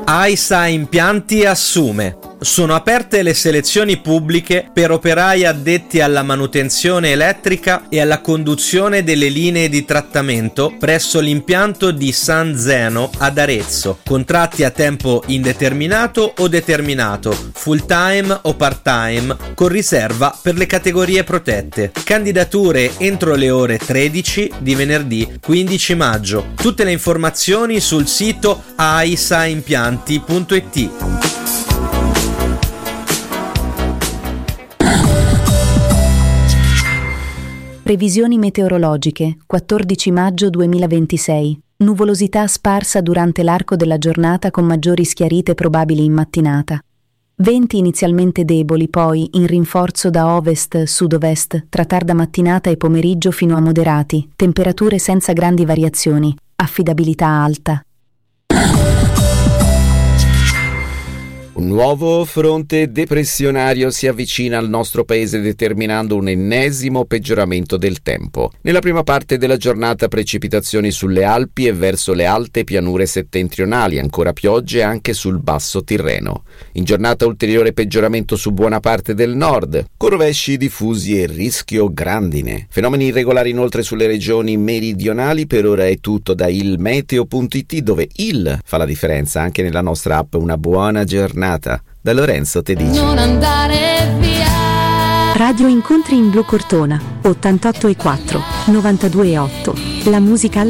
AISA Impianti assume. Sono aperte le selezioni pubbliche per operai addetti alla manutenzione elettrica e alla conduzione delle linee di trattamento presso l'impianto di San Zeno ad Arezzo. Contratti a tempo indeterminato o determinato, full time o part time, con riserva per le categorie protette. Candidature entro le ore 13 di venerdì 15 maggio. Tutte le informazioni sul sito aisaimpianti.it. Previsioni meteorologiche, 14 maggio 2026. Nuvolosità sparsa durante l'arco della giornata con maggiori schiarite probabili in mattinata. Venti inizialmente deboli, poi in rinforzo da ovest-sud-ovest, tra tarda mattinata e pomeriggio fino a moderati. Temperature senza grandi variazioni. Affidabilità alta. Un nuovo fronte depressionario si avvicina al nostro paese determinando un ennesimo peggioramento del tempo. Nella prima parte della giornata precipitazioni sulle Alpi e verso le alte pianure settentrionali, ancora piogge anche sul basso Tirreno. In giornata ulteriore peggioramento su buona parte del nord, con rovesci diffusi e rischio grandine. Fenomeni irregolari inoltre sulle regioni meridionali. Per ora è tutto da ilmeteo.it, dove il fa la differenza anche nella nostra app. Una buona giornata da Lorenzo Tedici. Non andare via. Radio Incontri in Blu Cortona, 88,4, 92,8. La musica